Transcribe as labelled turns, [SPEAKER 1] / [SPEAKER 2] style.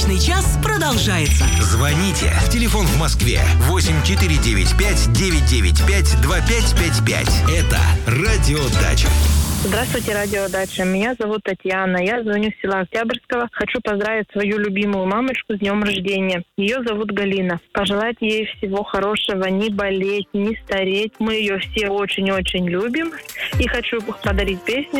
[SPEAKER 1] Брачный час продолжается.
[SPEAKER 2] Звоните. Телефон в Москве 8495-995-2555. Это «Радио Дача».
[SPEAKER 3] Здравствуйте, Радио Дача. Меня зовут Татьяна. Я звоню с села Октябрьского. Хочу поздравить свою любимую мамочку с днем рождения. Ее зовут Галина. Пожелать ей всего хорошего, не болеть, не стареть. Мы ее все очень-очень любим. И хочу подарить песню